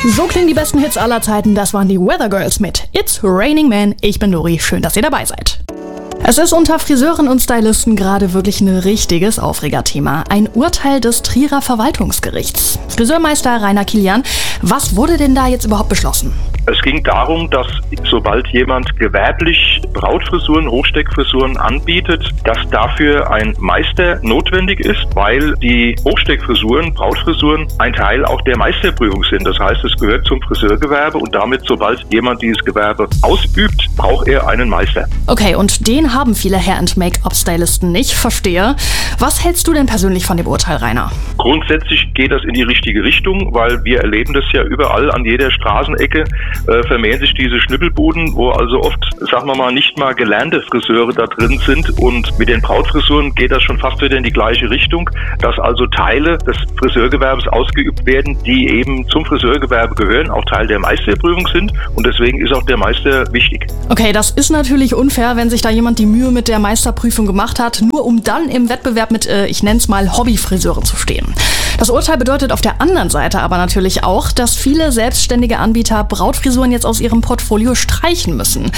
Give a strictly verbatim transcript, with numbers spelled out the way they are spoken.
So klingen die besten Hits aller Zeiten. Das waren die Weather Girls mit It's Raining Man. Ich bin Dori. Schön, dass ihr dabei seid. Es ist unter Friseuren und Stylisten gerade wirklich ein richtiges Aufregerthema. Ein Urteil des Trierer Verwaltungsgerichts. Friseurmeister Rainer Kilian, was wurde denn da jetzt überhaupt beschlossen? Es ging darum, dass sobald jemand gewerblich Brautfrisuren, Hochsteckfrisuren anbietet, dass dafür ein Meister notwendig ist, weil die Hochsteckfrisuren, Brautfrisuren ein Teil auch der Meisterprüfung sind. Das heißt, es gehört zum Friseurgewerbe und damit, sobald jemand dieses Gewerbe ausübt, braucht er einen Meister. Okay, und den haben viele Hair- und Make-up-Stylisten nicht. Verstehe. Was hältst du denn persönlich von dem Urteil, Rainer? Grundsätzlich geht das in die richtige Richtung, weil wir erleben das ja überall an jeder Straßenecke. Äh, vermehren sich diese Schnüppelbuden, wo also oft, sagen wir mal, nicht mal gelernte Friseure da drin sind, und mit den Brautfrisuren geht das schon fast wieder in die gleiche Richtung, dass also Teile des Friseurgewerbes ausgeübt werden, die eben zum Friseurgewerbe gehören, auch Teil der Meisterprüfung sind, und deswegen ist auch der Meister wichtig. Okay, das ist natürlich unfair, wenn sich da jemand die Mühe mit der Meisterprüfung gemacht hat, nur um dann im Wettbewerb mit, äh, ich nenne es mal, Hobbyfriseuren zu stehen. Das Urteil bedeutet auf der anderen Seite aber natürlich auch, dass viele selbstständige Anbieter Brautfrisuren jetzt aus ihrem Portfolio streichen müssen.